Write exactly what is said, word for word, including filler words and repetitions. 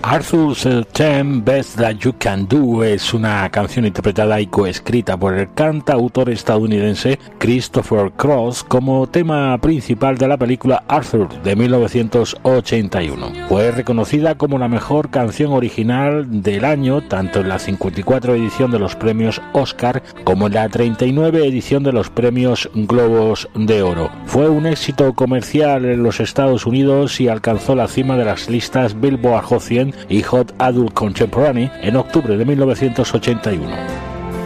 Arthur's Ten Best That You Can Do es una canción interpretada y coescrita por el cantautor estadounidense Christopher Cross como tema principal de la película Arthur de mil novecientos ochenta y uno. Fue reconocida como la mejor canción original del año tanto en la cincuenta y cuatro edición de los premios Oscar como en la treinta y nueve edición de los premios Globos de Oro. Fue un éxito comercial en los Estados Unidos y alcanzó la cima de las listas Billboard Hot cien y Hot Adult Contemporary en octubre de mil novecientos ochenta y uno.